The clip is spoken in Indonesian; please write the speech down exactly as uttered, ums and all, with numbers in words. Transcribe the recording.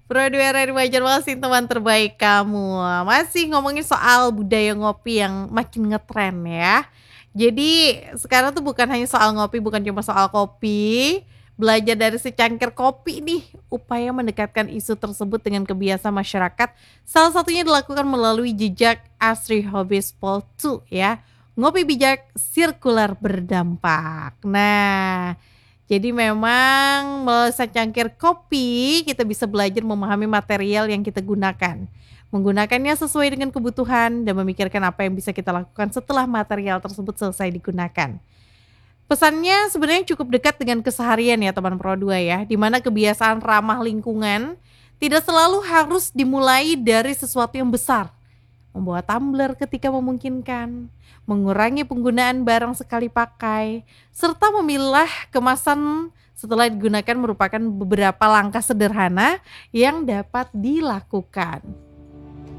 Pro dua R R wajar banget sih teman terbaik kamu. Masih ngomongin soal budaya ngopi yang makin ngetren ya. Jadi sekarang tuh bukan hanya soal ngopi, bukan cuma soal kopi, belajar dari secangkir kopi nih, upaya mendekatkan isu tersebut dengan kebiasaan masyarakat, salah satunya dilakukan melalui jejak Asri Hobbies Poltu ya, ngopi bijak sirkular berdampak. Nah, jadi memang melalui secangkir kopi, kita bisa belajar memahami material yang kita gunakan. Menggunakannya sesuai dengan kebutuhan dan memikirkan apa yang bisa kita lakukan setelah material tersebut selesai digunakan. Pesannya sebenarnya cukup dekat dengan keseharian ya teman Pro dua ya, di mana kebiasaan ramah lingkungan tidak selalu harus dimulai dari sesuatu yang besar. Membawa tumbler ketika memungkinkan, mengurangi penggunaan barang sekali pakai, serta memilah kemasan setelah digunakan merupakan beberapa langkah sederhana yang dapat dilakukan.